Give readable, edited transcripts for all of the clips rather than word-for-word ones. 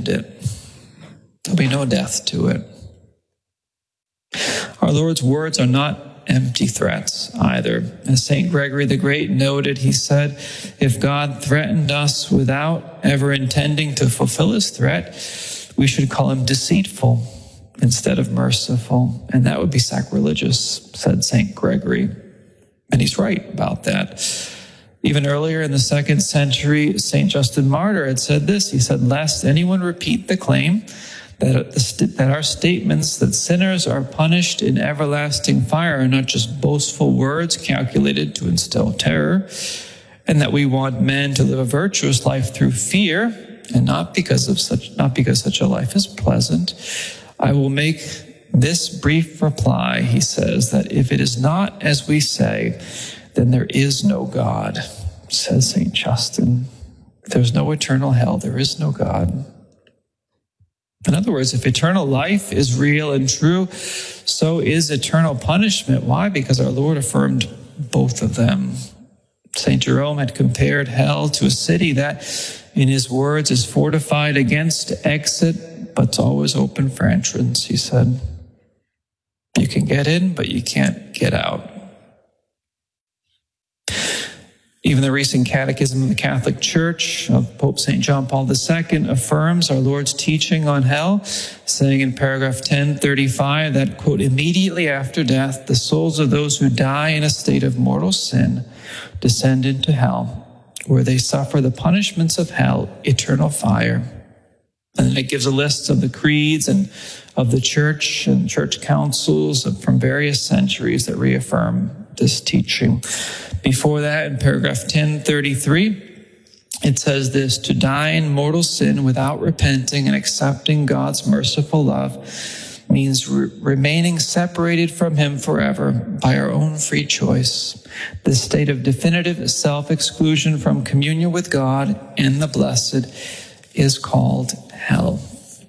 end it. There'll be no death to it. Our Lord's words are not empty threats either. As St. Gregory the Great noted, he said, if God threatened us without ever intending to fulfill his threat, we should call him deceitful instead of merciful. And that would be sacrilegious, said St. Gregory. And he's right about that. Even earlier in the 2nd century, St. Justin Martyr had said this. He said, lest anyone repeat the claim that our statements that sinners are punished in everlasting fire are not just boastful words calculated to instill terror, and that we want men to live a virtuous life through fear, and not because such a life is pleasant. I will make this brief reply, he says, that if it is not as we say, then there is no God, says St. Justin. If there's no eternal hell, there is no God. In other words, if eternal life is real and true, so is eternal punishment. Why? Because our Lord affirmed both of them. St. Jerome had compared hell to a city that, in his words, is fortified against exit, but it's always open for entrance, he said. You can get in, but you can't get out. Even the recent Catechism of the Catholic Church of Pope St. John Paul II affirms our Lord's teaching on hell, saying in paragraph 1035 that, quote, immediately after death, the souls of those who die in a state of mortal sin descend into hell, where they suffer the punishments of hell, eternal fire. And then it gives a list of the creeds and of the church and church councils from various centuries that reaffirm this teaching. Before that, in paragraph 1033, it says this: to die in mortal sin without repenting and accepting God's merciful love means remaining separated from him forever by our own free choice. This state of definitive self-exclusion from communion with God and the blessed is called hell.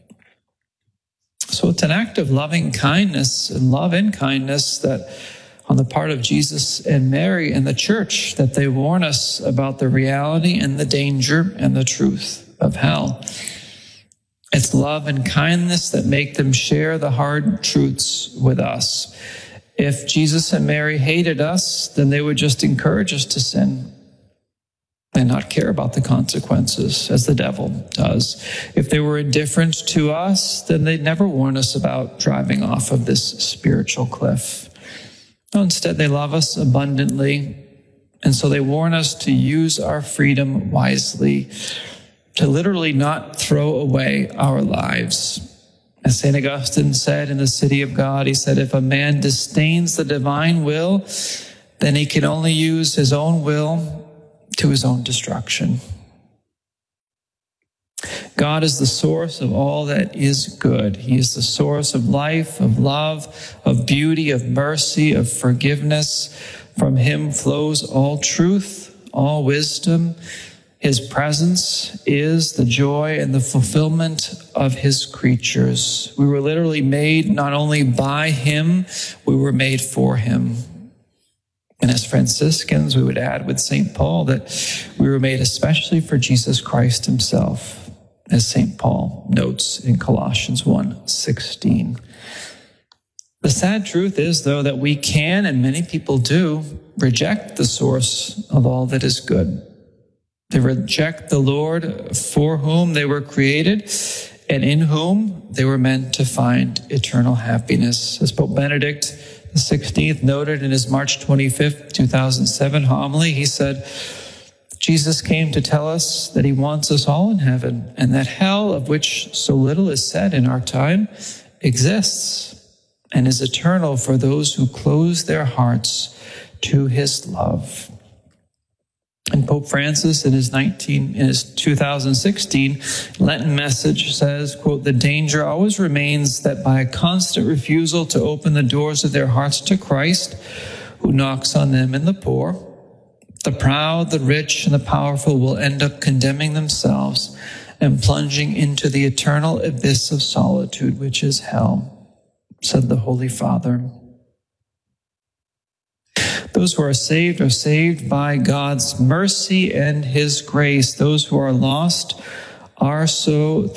So it's an act of loving kindness and love and kindness that on the part of Jesus and Mary and the church, that they warn us about the reality and the danger and the truth of hell. It's love and kindness that make them share the hard truths with us. If Jesus and Mary hated us, then they would just encourage us to sin and not care about the consequences, as the devil does. If they were indifferent to us, then they'd never warn us about driving off of this spiritual cliff. No, instead, they love us abundantly, and so they warn us to use our freedom wisely, to literally not throw away our lives. As St. Augustine said in The City of God, he said, if a man disdains the divine will, then he can only use his own will to his own destruction. God is the source of all that is good. He is the source of life, of love, of beauty, of mercy, of forgiveness. From him flows all truth, all wisdom. His presence is the joy and the fulfillment of his creatures. We were literally made not only by him, we were made for him. And as Franciscans, we would add with St. Paul that we were made especially for Jesus Christ himself, as St. Paul notes in Colossians 1:16. The sad truth is, though, that we can, and many people do, reject the source of all that is good. They reject the Lord for whom they were created and in whom they were meant to find eternal happiness. As Pope Benedict XVI noted in his March 25th, 2007 homily, he said, Jesus came to tell us that he wants us all in heaven, and that hell, of which so little is said in our time, exists and is eternal for those who close their hearts to his love. And Pope Francis, in his 2016 Lenten message, says, quote, the danger always remains that by a constant refusal to open the doors of their hearts to Christ, who knocks on them and the poor, the proud, the rich, and the powerful will end up condemning themselves and plunging into the eternal abyss of solitude, which is hell, said the Holy Father. Those who are saved by God's mercy and his grace. Those who are lost are so